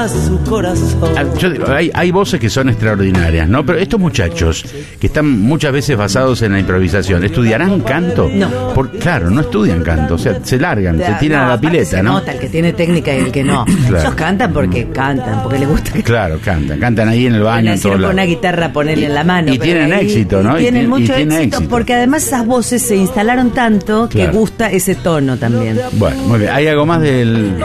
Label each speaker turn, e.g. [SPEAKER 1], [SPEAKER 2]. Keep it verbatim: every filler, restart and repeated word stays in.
[SPEAKER 1] a su corazón.
[SPEAKER 2] Ah, yo digo, hay, hay voces que son extraordinarias, ¿no? Pero estos muchachos, que están muchas veces basados en la improvisación, ¿estudiarán canto?
[SPEAKER 1] No.
[SPEAKER 2] Por, claro, no estudian canto, o sea, se largan, se tiran
[SPEAKER 1] no,
[SPEAKER 2] a la pileta,
[SPEAKER 1] se
[SPEAKER 2] ¿no?
[SPEAKER 1] nota el que tiene técnica y el que no.
[SPEAKER 2] Claro.
[SPEAKER 1] Ellos cantan porque cantan, porque les gusta.
[SPEAKER 2] Claro, cantan, cantan ahí en el baño, en
[SPEAKER 1] Nacieron
[SPEAKER 2] todo
[SPEAKER 1] con una guitarra ponerle en la mano.
[SPEAKER 2] Y
[SPEAKER 1] pero
[SPEAKER 2] tienen
[SPEAKER 1] ahí-
[SPEAKER 2] éxito, ¿no?
[SPEAKER 1] Y
[SPEAKER 2] Y
[SPEAKER 1] tienen
[SPEAKER 2] ti- y
[SPEAKER 1] mucho
[SPEAKER 2] tiene
[SPEAKER 1] éxito,
[SPEAKER 2] éxito.
[SPEAKER 1] porque además esas voces se instalaron tanto que
[SPEAKER 2] Claro.
[SPEAKER 1] gusta ese tono también.
[SPEAKER 2] Bueno, muy bien. ¿Hay algo más del